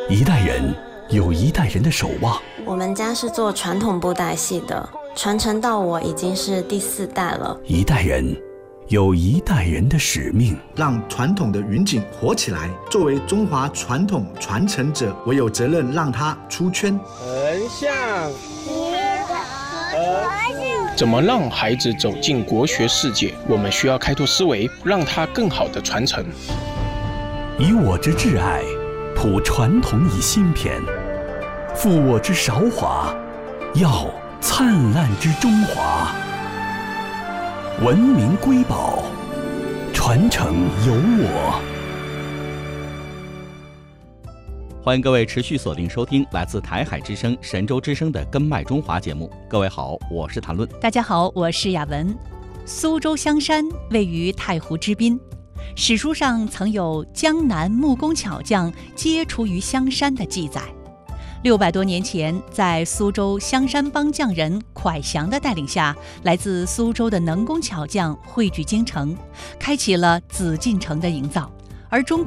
一代人有一代人的守望。 我们家是做传统布袋戏的，传承到我已经是第4代了。 一代人有一代人的使命， 让传统的云锦活起来。作为中华传统传承者，我有责任让它出圈。 横向，怎么让孩子走进国学世界？我们需要开拓思维，让他更好的传承。 以我之挚爱，谱传统以新篇，复我之韶华，耀灿烂之中华。文明瑰宝，传承有我。 欢迎各位持续锁定收听来自台海之声、神州之声的《根脉中华》节目。各位好，我是谭论。 大家好，我是雅文。苏州香山位于太湖之滨，史书上曾有江南木工巧匠皆出于香山的记载。600多年前，在苏州香山帮匠人蒯祥的带领下，来自苏州的能工巧匠汇聚京城，开启了紫禁城的营造。而中